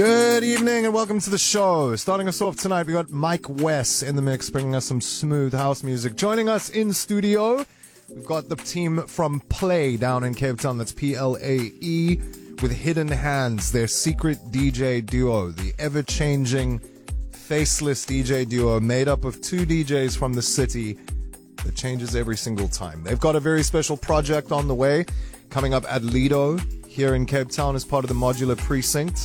Good evening and welcome to the show. Starting us off tonight, we got Mike Wess in the mix, bringing us some smooth house music. Joining us in studio, we've got the team from Play down in Cape Town. That's Plae with Hidden Hands, their secret DJ duo, the ever-changing, faceless DJ duo made up of two DJs from the city that changes every single time. They've got a very special project on the way coming up at Lido here in Cape Town as part of the Modular Precinct.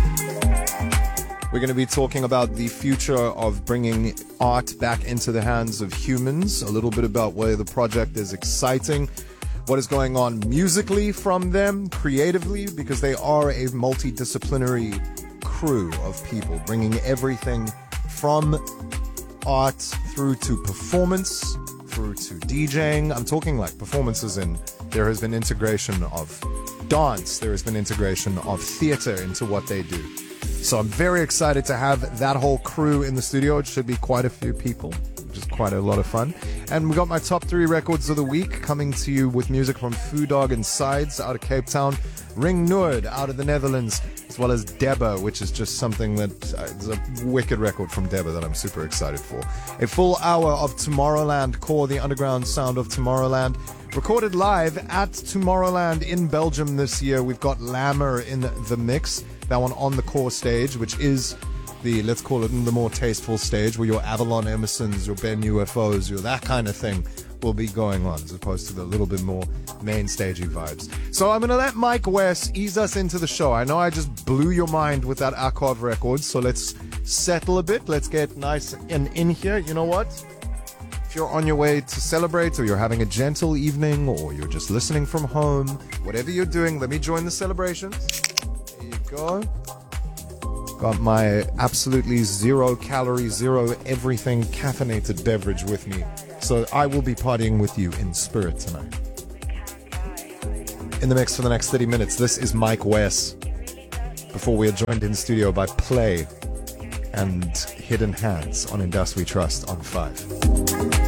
We're going to be talking about the future of bringing art back into the hands of humans, a little bit about where the project is exciting, what is going on musically from them, creatively, because they are a multidisciplinary crew of people, bringing everything from art through to performance, through to DJing. I'm talking like performances in there has been integration of dance, there has been integration of theater into what they do. So I'm very excited to have that whole crew in the studio. It should be quite a few people, which is quite a lot of fun. And we got my top 3 records of the week coming to you with music from Foo Dog and Sides out of Cape Town, Ring Noord out of the Netherlands, as well as Debba, which is just something that is a wicked record from Debba that I'm super excited for. A full hour of Tomorrowland Core, the underground sound of Tomorrowland. Recorded live at Tomorrowland in Belgium this year. We've got Lammer in the mix. That one on the Core stage, which is the, let's call it the more tasteful stage, where your Avalon Emersons, your Ben UFOs, your that kind of thing will be going on, as opposed to the little bit more main stagey vibes. So I'm going to let Mike Wess ease us into the show. I know I just blew your mind with that Akov record, so let's settle a bit. Let's get nice and in here. You know what? If you're on your way to celebrate, or you're having a gentle evening, or you're just listening from home, whatever you're doing, let me join the celebrations. There you go. Got my absolutely 0 calorie, 0 everything caffeinated beverage with me. So I will be partying with you in spirit tonight. In the mix for the next 30 minutes, this is Mike Wess. Before we are joined in studio by Play and Hidden Hands on In Dust We Trust on 5.